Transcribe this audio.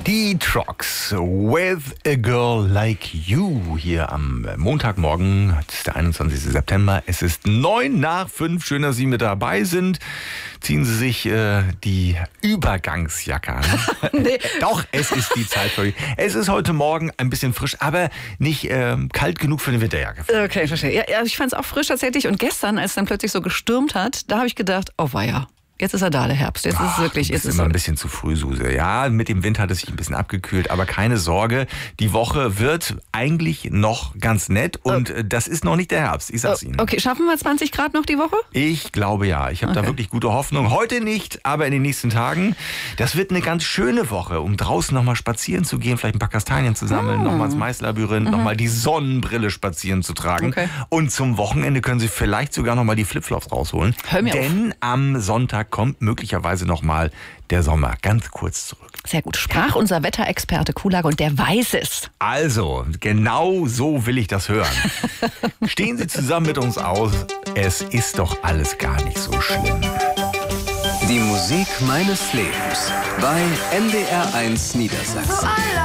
Die Trogs, With a Girl Like You, hier am Montagmorgen, das ist der 21. September. Es ist 5:09. Schön, dass Sie mit dabei sind. Ziehen Sie sich die Übergangsjacke an. Nee. Doch, es ist die Zeit für Sie. Es ist heute Morgen ein bisschen frisch, aber nicht kalt genug für eine Winterjacke. Okay, ich verstehe. Ja, ich fand es auch frisch tatsächlich. Und gestern, als es dann plötzlich so gestürmt hat, da habe ich gedacht, oh weia. Jetzt ist er da, der Herbst. Jetzt ist es wirklich. Es ist immer ein bisschen zu früh, Suse. Ja, mit dem Wind hat es sich ein bisschen abgekühlt, aber keine Sorge, die Woche wird eigentlich noch ganz nett und das ist noch nicht der Herbst, ich sag's Ihnen. Okay, schaffen wir 20 Grad noch die Woche? Ich glaube ja. Ich habe da wirklich gute Hoffnung. Heute nicht, aber in den nächsten Tagen. Das wird eine ganz schöne Woche, um draußen nochmal spazieren zu gehen, vielleicht ein paar Kastanien zu sammeln, nochmal ins Maislabyrinth, nochmal die Sonnenbrille spazieren zu tragen. Okay. Und zum Wochenende können Sie vielleicht sogar nochmal die Flipflops rausholen. Hör mir auf. Denn am Sonntag kommt möglicherweise nochmal der Sommer ganz kurz zurück. Sehr gut. Sprach unser Wetterexperte Kuhlage und der weiß es. Also, genau so will ich das hören. Stehen Sie zusammen mit uns aus. Es ist doch alles gar nicht so schlimm. Die Musik meines Lebens bei NDR 1 Niedersachsen.